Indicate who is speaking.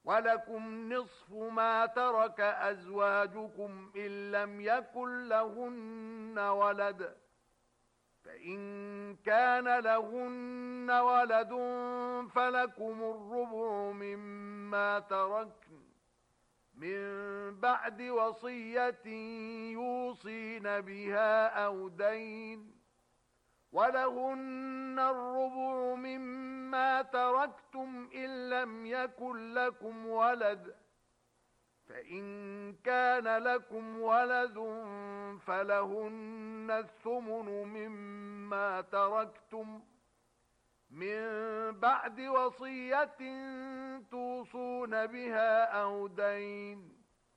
Speaker 1: ولكم نصف ما ترك أزواجكم إن لم يكن لهن ولد، فإن كان لهن ولد فلكم الربع مما تركن من بعد وصية يوصين بها أو دين، ولهن الربع مما تركتم إن لم يكن لكم ولد، فإن كان لكم ولد فلهن الثمن مما تركتم من بعد وصية توصون بها أو دين،